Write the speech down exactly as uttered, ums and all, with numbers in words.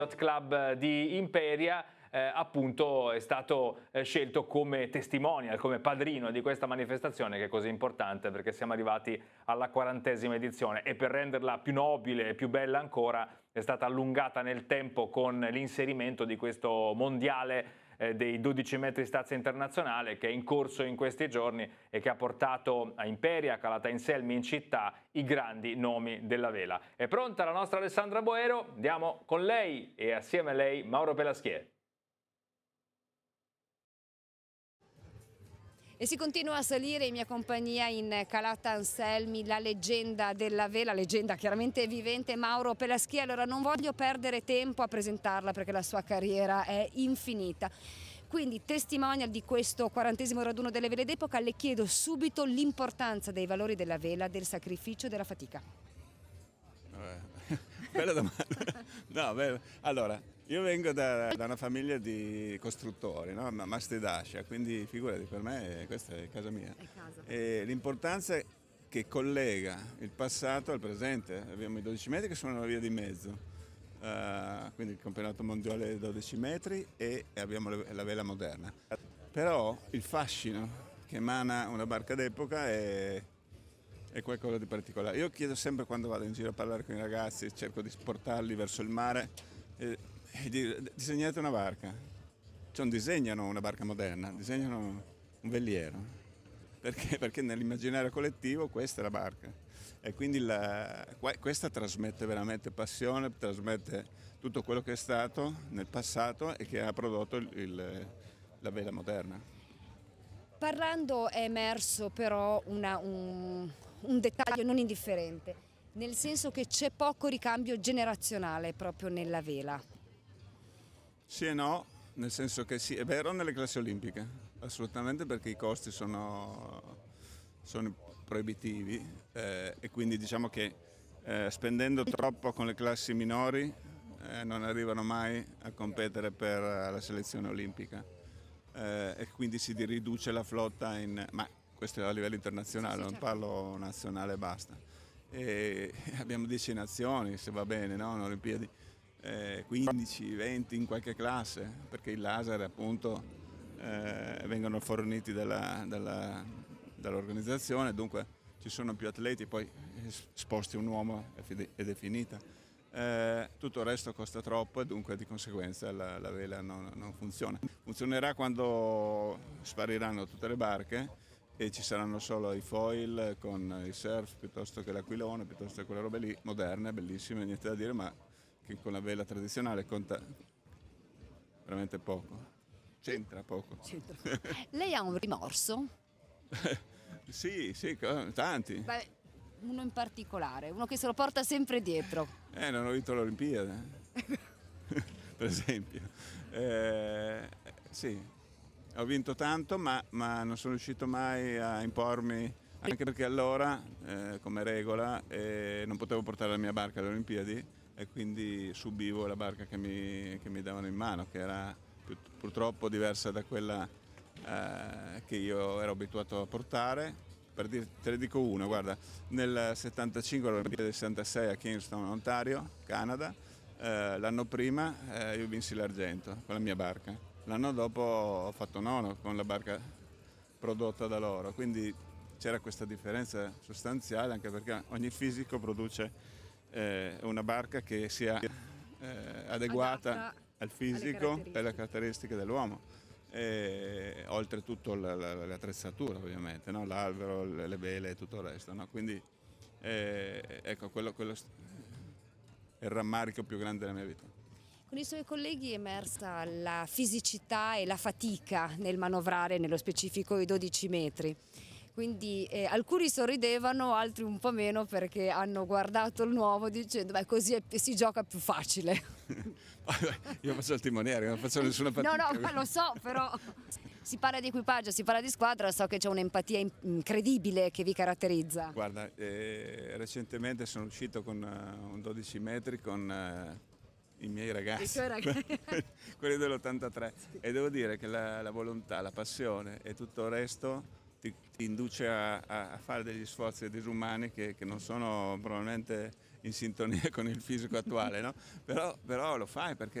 Yacht Club di Imperia eh, appunto è stato eh, scelto come testimonial, come padrino di questa manifestazione che è così importante, perché siamo arrivati alla quarantesima edizione e per renderla più nobile e più bella ancora è stata allungata nel tempo con l'inserimento di questo mondiale eh, dei dodici metri stazza internazionale che è in corso in questi giorni e che ha portato a Imperia, a Calatainselmi in città i grandi nomi della vela. È pronta la nostra Alessandra Boero? Andiamo con lei e assieme a lei Mauro Pelaschier. E si continua a salire in mia compagnia in Calatainselmi, la leggenda della vela, leggenda chiaramente vivente, Mauro Pelaschier. Allora non voglio perdere tempo a presentarla perché la sua carriera è infinita. Quindi testimonial di questo quarantesimo raduno delle vele d'epoca, le chiedo subito l'importanza dei valori della vela, del sacrificio e della fatica. Eh, bella domanda. No, bella. Allora, io vengo da, da una famiglia di costruttori, no? Masti d'Ascia, quindi figurati, per me questa è casa mia. È casa. E l'importanza è che collega il passato al presente. Abbiamo i dodici metri che sono la via di mezzo, uh, quindi il campionato mondiale dodici metri e abbiamo la vela moderna. Però il fascino che emana una barca d'epoca è... è qualcosa di particolare. Io chiedo sempre quando vado in giro a parlare con i ragazzi, cerco di portarli verso il mare e, e di, disegnate una barca. Cioè non disegnano una barca moderna, disegnano un veliero. Perché? Perché nell'immaginario collettivo questa è la barca. E quindi la, questa trasmette veramente passione, trasmette tutto quello che è stato nel passato e che ha prodotto il, il, la vela moderna. Parlando è emerso però una, un, un dettaglio non indifferente, nel senso che c'è poco ricambio generazionale proprio nella vela. Sì e no, nel senso che sì, è vero nelle classi olimpiche, assolutamente, perché i costi sono, sono proibitivi eh, e quindi diciamo che eh, spendendo troppo con le classi minori eh, non arrivano mai a competere per la selezione olimpica. Eh, e quindi si riduce la flotta in, ma questo è a livello internazionale, sì, sì, non certo. Parlo nazionale e basta. E abbiamo dieci nazioni, se va bene, no? In Olimpiadi, eh, quindici, venti in qualche classe, perché i laser appunto eh, vengono forniti dalla, dalla, dall'organizzazione, dunque ci sono più atleti, poi sposti un uomo ed è finita. Eh, tutto il resto costa troppo e dunque di conseguenza la, la vela non, non funziona. Funzionerà quando spariranno tutte le barche e ci saranno solo i foil con il surf piuttosto che l'aquilone, piuttosto che quelle robe lì, moderne, bellissime, niente da dire, ma che con la vela tradizionale conta veramente poco, c'entra poco. C'entra. Lei ha un rimorso? Sì, sì, tanti. Beh, uno in particolare, uno che se lo porta sempre dietro. Eh, non ho vinto l'Olimpiade, per esempio. Eh, sì, ho vinto tanto, ma, ma non sono riuscito mai a impormi, anche perché allora, eh, come regola, eh, non potevo portare la mia barca alle Olimpiadi e quindi subivo la barca che mi, che mi davano in mano, che era più, purtroppo diversa da quella eh, che io ero abituato a portare. Per dire, te ne dico una, guarda, nel settantacinque all'Olimpiade del settantasei a Kingston, Ontario, Canada, eh, l'anno prima eh, io vinsi l'argento con la mia barca. L'anno dopo ho fatto nono con la barca prodotta da loro, quindi c'era questa differenza sostanziale anche perché ogni fisico produce eh, una barca che sia eh, adeguata adatta al fisico e alle caratteristiche dell'uomo. E oltretutto l'attrezzatura ovviamente, no? L'albero, le vele e tutto il resto, no? Quindi eh, ecco quello, quello è il rammarico più grande della mia vita. Con i suoi colleghi è emersa la fisicità e la fatica nel manovrare nello specifico i dodici metri. Quindi eh, alcuni sorridevano, altri un po' meno perché hanno guardato il nuovo dicendo beh così è, si gioca più facile. Io faccio il timoniere, non faccio nessuna fatica. No, no, ma lo so, però si parla di equipaggio, si parla di squadra, so che c'è un'empatia incredibile che vi caratterizza. Guarda, eh, recentemente sono uscito con uh, un dodici metri con uh, i miei ragazzi, I suoi ragazzi. quelli dell'ottantatré, sì. E devo dire che la, la volontà, la passione e tutto il resto ti, ti induce a, a fare degli sforzi disumani che, che non sono probabilmente in sintonia con il fisico attuale, no? Però, però lo fai perché